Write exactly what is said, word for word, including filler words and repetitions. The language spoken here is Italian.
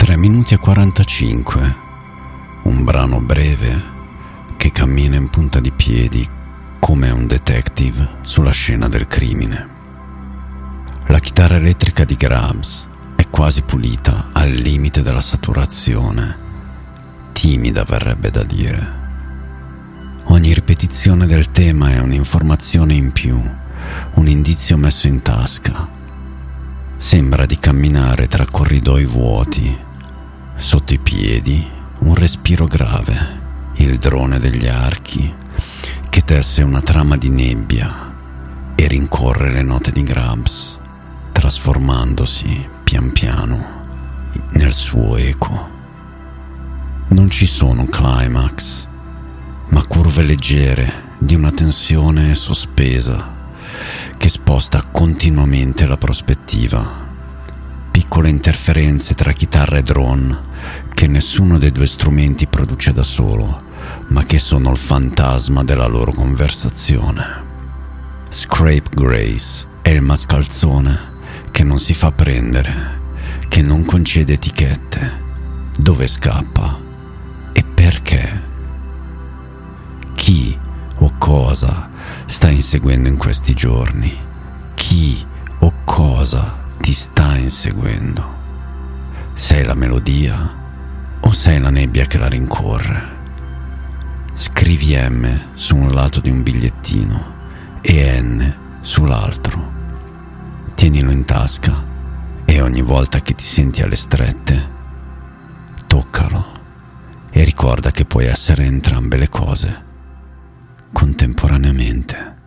tre minuti e quarantacinque, un brano breve che cammina in punta di piedi come un detective sulla scena del crimine. La chitarra elettrica di Grabs è quasi pulita al limite della saturazione, timida verrebbe da dire. Ogni ripetizione del tema è un'informazione in più, un indizio messo in tasca. Sembra di camminare tra corridoi vuoti, sotto i piedi un respiro grave, il drone degli archi che tesse una trama di nebbia e rincorre le note di Grabs, trasformandosi pian piano nel suo eco. Non ci sono climax, ma curve leggere di una tensione sospesa che sposta continuamente la prospettiva. Piccole interferenze tra chitarra e drone che nessuno dei due strumenti produce da solo, ma che sono il fantasma della loro conversazione. Scrape Grace è il mascalzone che non si fa prendere, che non concede etichette, dove scappa e perché. Chi o cosa sta inseguendo in questi giorni? Chi o cosa ti sta inseguendo? Sei la melodia o sei la nebbia che la rincorre? Scrivi M su un lato di un bigliettino e N sull'altro. Tienilo in tasca e ogni volta che ti senti alle strette, toccalo e ricorda che puoi essere entrambe le cose contemporaneamente.